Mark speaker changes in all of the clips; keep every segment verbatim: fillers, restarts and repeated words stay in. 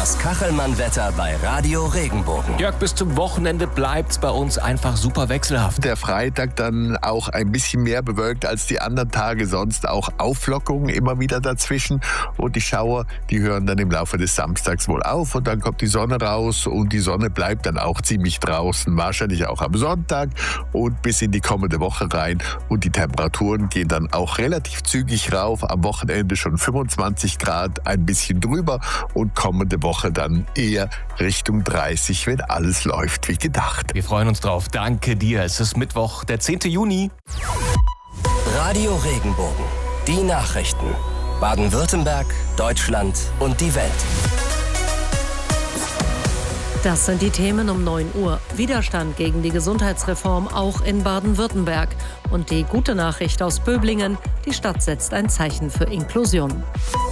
Speaker 1: Das Kachelmann-Wetter bei Radio Regenbogen.
Speaker 2: Jörg, bis zum Wochenende bleibt's bei uns einfach super wechselhaft.
Speaker 3: Der Freitag dann auch ein bisschen mehr bewölkt als die anderen Tage, sonst auch Auflockerungen immer wieder dazwischen. Und die Schauer, die hören dann im Laufe des Samstags wohl auf und dann kommt die Sonne raus und die Sonne bleibt dann auch ziemlich draußen, wahrscheinlich auch am Sonntag und bis in die kommende Woche rein. Und die Temperaturen gehen dann auch relativ zügig rauf, am Wochenende schon fünfundzwanzig Grad, ein bisschen drüber und kommende Woche dann eher Richtung dreißig, wenn alles läuft wie gedacht.
Speaker 2: Wir freuen uns drauf. Danke dir. Es ist Mittwoch, der zehnten Juni.
Speaker 1: Radio Regenbogen. Die Nachrichten. Baden-Württemberg, Deutschland und die Welt.
Speaker 4: Das sind die Themen um neun Uhr. Widerstand gegen die Gesundheitsreform auch in Baden-Württemberg. Und die gute Nachricht aus Böblingen: Die Stadt setzt ein Zeichen für Inklusion.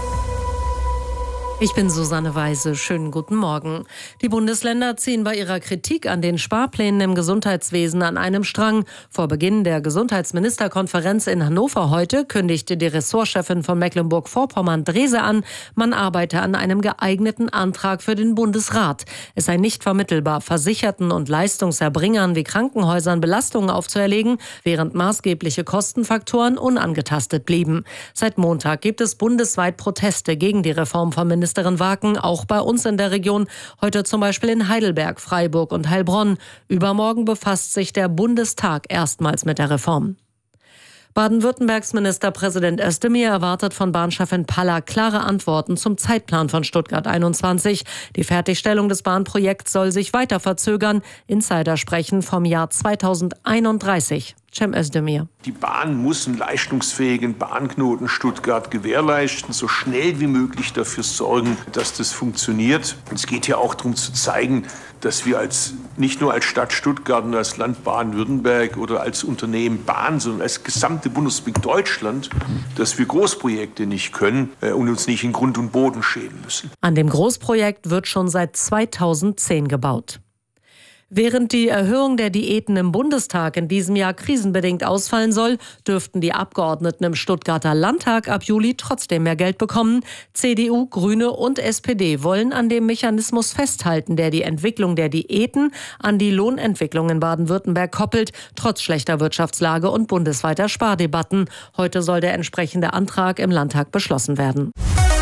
Speaker 4: Ich bin Susanne Weise. Schönen guten Morgen. Die Bundesländer ziehen bei ihrer Kritik an den Sparplänen im Gesundheitswesen an einem Strang. Vor Beginn der Gesundheitsministerkonferenz in Hannover heute kündigte die Ressortchefin von Mecklenburg-Vorpommern Drese an, man arbeite an einem geeigneten Antrag für den Bundesrat. Es sei nicht vermittelbar, Versicherten und Leistungserbringern wie Krankenhäusern Belastungen aufzuerlegen, während maßgebliche Kostenfaktoren unangetastet blieben. Seit Montag gibt es bundesweit Proteste gegen die Reform von Ministerin Waken, auch bei uns in der Region. Heute zum Beispiel in Heidelberg, Freiburg und Heilbronn. Übermorgen befasst sich der Bundestag erstmals mit der Reform. Baden-Württembergs Ministerpräsident Özdemir erwartet von Bahnchefin Paller klare Antworten zum Zeitplan von Stuttgart einundzwanzig. Die Fertigstellung des Bahnprojekts soll sich weiter verzögern. Insider sprechen vom Jahr zweitausendeinunddreißig. Cem Özdemir.
Speaker 5: Die Bahn muss einen leistungsfähigen Bahnknoten Stuttgart gewährleisten, so schnell wie möglich dafür sorgen, dass das funktioniert. Und es geht ja auch darum zu zeigen, dass wir als nicht nur als Stadt Stuttgart und als Land Baden-Württemberg oder als Unternehmen Bahn, sondern als gesamte Bundesrepublik Deutschland, dass wir Großprojekte nicht können und uns nicht in Grund und Boden schämen müssen.
Speaker 4: An dem Großprojekt wird schon seit zweitausendzehn gebaut. Während die Erhöhung der Diäten im Bundestag in diesem Jahr krisenbedingt ausfallen soll, dürften die Abgeordneten im Stuttgarter Landtag ab Juli trotzdem mehr Geld bekommen. C D U, Grüne und S P D wollen an dem Mechanismus festhalten, der die Entwicklung der Diäten an die Lohnentwicklung in Baden-Württemberg koppelt, trotz schlechter Wirtschaftslage und bundesweiter Spardebatten. Heute soll der entsprechende Antrag im Landtag beschlossen werden.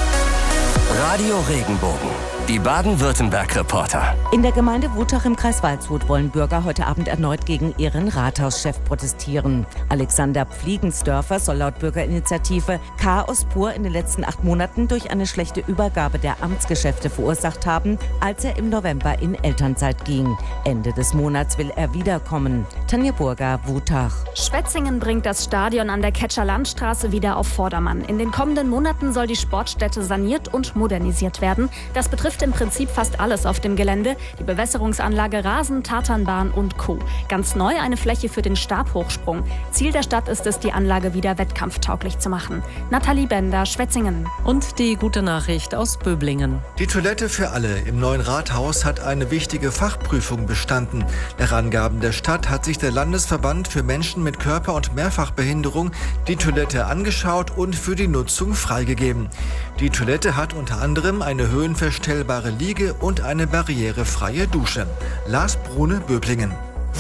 Speaker 1: Radio Regenbogen. Die Baden-Württemberg-Reporter.
Speaker 6: In der Gemeinde Wutach im Kreis Waldshut wollen Bürger heute Abend erneut gegen ihren Rathauschef protestieren. Alexander Pfliegensdörfer soll laut Bürgerinitiative Chaos pur in den letzten acht Monaten durch eine schlechte Übergabe der Amtsgeschäfte verursacht haben, als er im November in Elternzeit ging. Ende des Monats will er wiederkommen. Tanja Burger, Wutach.
Speaker 7: Schwetzingen bringt das Stadion an der Ketscher Landstraße wieder auf Vordermann. In den kommenden Monaten soll die Sportstätte saniert und modernisiert werden. Das betrifft im Prinzip fast alles auf dem Gelände. Die Bewässerungsanlage, Rasen, Tatanbahn und Co. Ganz neu eine Fläche für den Stabhochsprung. Ziel der Stadt ist es, die Anlage wieder wettkampftauglich zu machen. Nathalie Bender, Schwetzingen.
Speaker 4: Und die gute Nachricht aus Böblingen.
Speaker 8: Die Toilette für alle im neuen Rathaus hat eine wichtige Fachprüfung bestanden. Nach Angaben der Stadt hat sich der Landesverband für Menschen mit Körper- und Mehrfachbehinderung die Toilette angeschaut und für die Nutzung freigegeben. Die Toilette hat unter anderem eine höhenverstellbare Liege und eine barrierefreie Dusche. Lars Brune, Böblingen.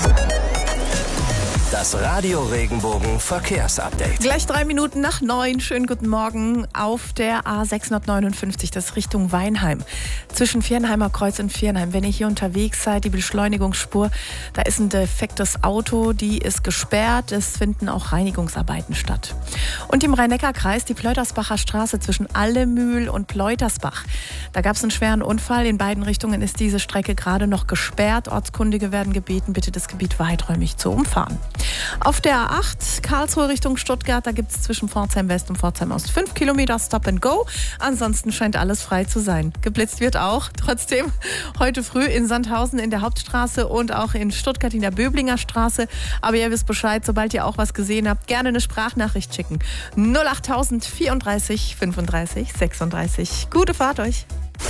Speaker 1: Das Radio Regenbogen Verkehrsupdate.
Speaker 9: Gleich drei Minuten nach neun. Schönen guten Morgen auf der A sechshundertneunundfünfzig, das ist Richtung Weinheim. Zwischen Viernheimer Kreuz und Viernheim. Wenn ihr hier unterwegs seid, die Beschleunigungsspur, da ist ein defektes Auto, die ist gesperrt. Es finden auch Reinigungsarbeiten statt. Und im Rhein-Neckar-Kreis die Pleutersbacher Straße zwischen Allemühl und Pleutersbach. Da gab es einen schweren Unfall. In beiden Richtungen ist diese Strecke gerade noch gesperrt. Ortskundige werden gebeten, bitte das Gebiet weiträumig zu umfahren. Auf der A acht, Karlsruhe Richtung Stuttgart, da gibt es zwischen Pforzheim West und Pforzheim Ost fünf Kilometer Stop and Go. Ansonsten scheint alles frei zu sein. Geblitzt wird auch. Trotzdem heute früh in Sandhausen in der Hauptstraße und auch in Stuttgart in der Böblinger Straße. Aber ihr wisst Bescheid, sobald ihr auch was gesehen habt, gerne eine Sprachnachricht schicken. null acht vierunddreißig fünfunddreißig sechsunddreißig. Gute Fahrt euch.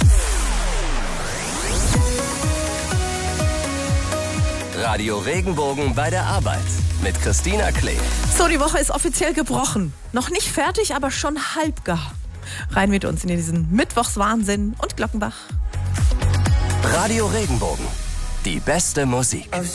Speaker 1: Radio Regenbogen bei der Arbeit mit Christina Klee.
Speaker 9: So, die Woche ist offiziell gebrochen. Noch nicht fertig, aber schon halb gar. Rein mit uns in diesen Mittwochswahnsinn und Glockenbach.
Speaker 1: Radio Regenbogen. Die beste Musik.